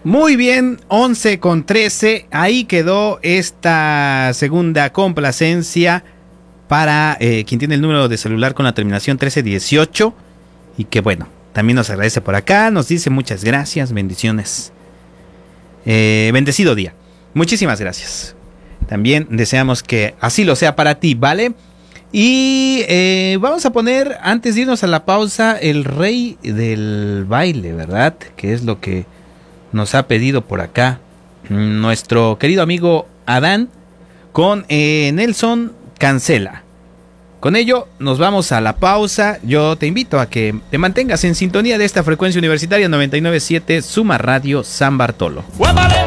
Muy bien, 11:13. Ahí quedó esta segunda complacencia para quien tiene el número de celular con la terminación 1318. Y que bueno, también nos agradece por acá. Nos dice muchas gracias, bendiciones. Bendecido día. Muchísimas gracias. También deseamos que así lo sea para ti, ¿vale? Y vamos a poner, antes de irnos a la pausa, el rey del baile, ¿verdad? Que es lo que nos ha pedido por acá nuestro querido amigo Adán con Nelson Cancela. Con ello nos vamos a la pausa. Yo te invito a que te mantengas en sintonía de esta frecuencia universitaria 99.7 Suma Radio San Bartolo. ¡Guápale!